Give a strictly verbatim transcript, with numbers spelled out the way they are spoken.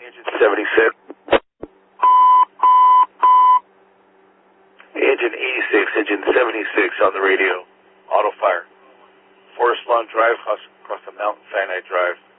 Engine seventy-six. Engine eighty-six, engine seventy-six on the radio. Auto fire. Forest Lawn Drive, across, across the mountain, Cyanide Drive.